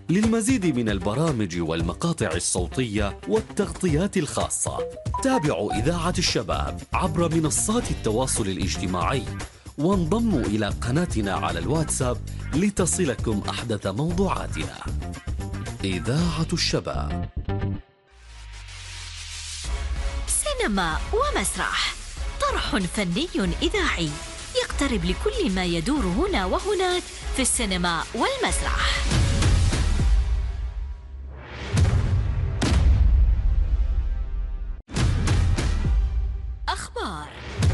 للمزيد من البرامج والمقاطع الصوتية والتغطيات الخاصة تابعوا إذاعة الشباب عبر منصات التواصل الاجتماعي، وانضموا إلى قناتنا على الواتساب لتصلكم أحدث موضوعاتنا. إذاعة الشباب. سينما ومسرح، طرح فني إذاعي يقترب لكل ما يدور هنا وهناك في السينما والمسرح. أخبار.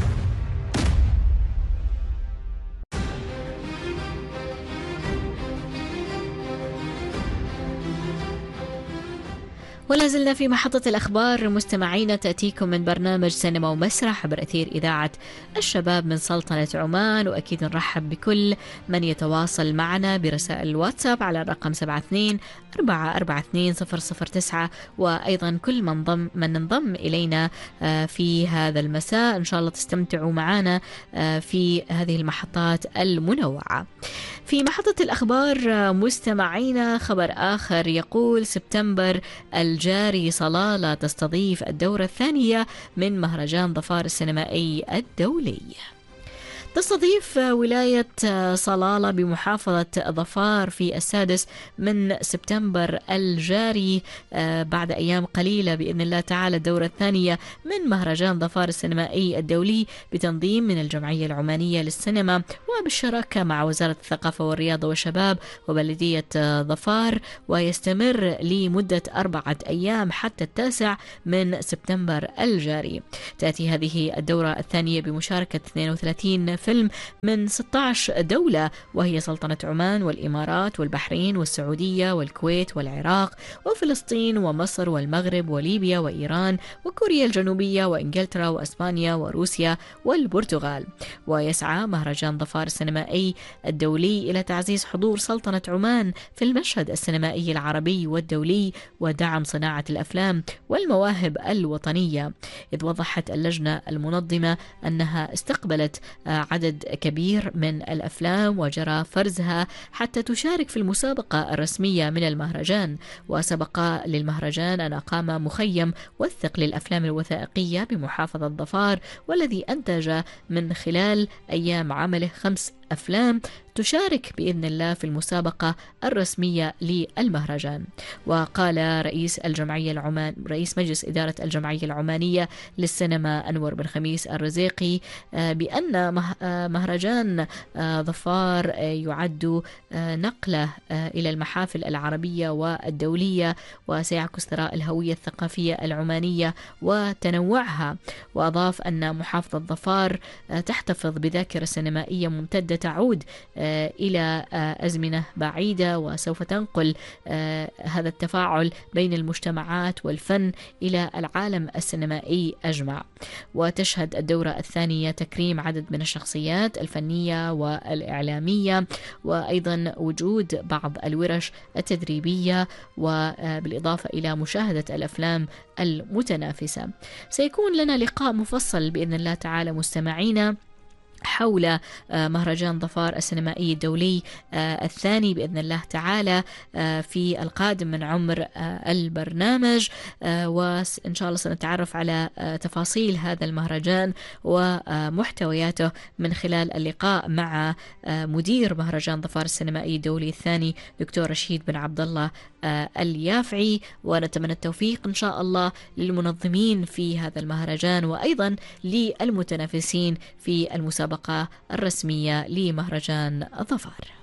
ولا زلنا في محطة الأخبار مستمعين، تأتيكم من برنامج سينما ومسرح عبر أثير إذاعة الشباب من سلطنة عمان. وأكيد نرحب بكل من يتواصل معنا برسائل الواتساب على الرقم 72442009، وأيضا كل من انضم إلينا في هذا المساء. إن شاء الله تستمتعوا معنا في هذه المحطات المنوعة. في محطة الأخبار مستمعين، خبر آخر يقول سبتمبر الجاري صلالة تستضيف الدورة الثانية من مهرجان ظفار السينمائي الدولي. تستضيف ولاية صلالة بمحافظة ظفار في 6 من سبتمبر الجاري بعد أيام قليلة بإذن الله تعالى الدورة الثانية من مهرجان ظفار السينمائي الدولي بتنظيم من الجمعية العمانية للسينما وبالشراكة مع وزارة الثقافة والرياضة والشباب وبلدية ظفار، ويستمر لمدة 4 أيام حتى 9 من سبتمبر الجاري. تأتي هذه الدورة الثانية بمشاركة 32 فيلم من 16 دولة، وهي سلطنة عمان والإمارات والبحرين والسعودية والكويت والعراق وفلسطين ومصر والمغرب وليبيا وإيران وكوريا الجنوبية وإنجلترا وأسبانيا وروسيا والبرتغال. ويسعى مهرجان ظفار السينمائي الدولي إلى تعزيز حضور سلطنة عمان في المشهد السينمائي العربي والدولي ودعم صناعة الأفلام والمواهب الوطنية، إذ وضحت اللجنة المنظمة أنها استقبلت عدد كبير من الأفلام وجرى فرزها حتى تشارك في المسابقة الرسمية من المهرجان. وسبق للمهرجان أن أقام مخيم وثق للأفلام الوثائقية بمحافظة ظفار، والذي أنتج من خلال أيام عمله 5 أفلام تشارك بإذن الله في المسابقة الرسمية للمهرجان. وقال رئيس مجلس إدارة الجمعية العمانية للسينما أنور بن خميس الرزيقي بأن مهرجان ظفار يعد نقلة إلى المحافل العربية والدولية، وسيعكس ثراء الهوية الثقافية العمانية وتنوعها. وأضاف أن محافظة ظفار تحتفظ بذاكرة سينمائية ممتدة تعود إلى أزمنة بعيدة، وسوف تنقل هذا التفاعل بين المجتمعات والفن إلى العالم السينمائي أجمع. وتشهد الدورة الثانية تكريم عدد من الشخصيات الفنية والإعلامية، وأيضا وجود بعض الورش التدريبية، وبالإضافة إلى مشاهدة الأفلام المتنافسة. سيكون لنا لقاء مفصل بإذن الله تعالى مستمعينا حول مهرجان ظفار السينمائي الدولي الثاني بإذن الله تعالى في القادم من عمر البرنامج، وإن شاء الله سنتعرف على تفاصيل هذا المهرجان ومحتوياته من خلال اللقاء مع مدير مهرجان ظفار السينمائي الدولي الثاني دكتور رشيد بن عبد الله اليافعي. ونتمنى التوفيق إن شاء الله للمنظمين في هذا المهرجان وأيضا للمتنافسين في المسابقة الرسمية لمهرجان ظفار.